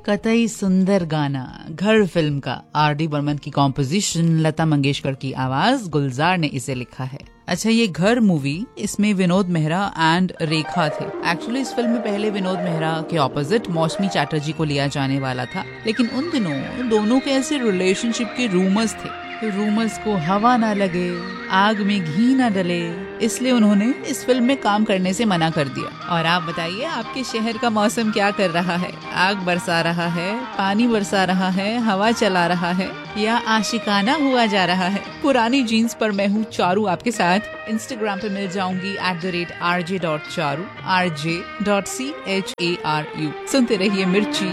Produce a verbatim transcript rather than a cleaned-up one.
कतई सुंदर गाना घर फिल्म का आर डी बर्मन की कॉम्पोजिशन, लता मंगेशकर की आवाज, गुलजार ने इसे लिखा है। अच्छा, ये घर मूवी, इसमें विनोद मेहरा एंड रेखा थे। एक्चुअली इस फिल्म में पहले विनोद मेहरा के ऑपोजिट मौसमी चैटर्जी को लिया जाने वाला था, लेकिन उन दिनों दोनों के ऐसे रिलेशनशिप के रूमर्स थे, तो रूमर्स को हवा ना लगे, आग में घी ना डले, इसलिए उन्होंने इस फिल्म में काम करने से मना कर दिया। और आप बताइए, आपके शहर का मौसम क्या कर रहा है? आग बरसा रहा है, पानी बरसा रहा है, हवा चला रहा है, या आशिकाना हुआ जा रहा है? पुरानी जीन्स पर मैं हूँ चारू आपके साथ। इंस्टाग्राम पे मिल जाऊंगी at the rate R J dot Charu, R J dot C H A R you. सुनते रहिए मिर्ची।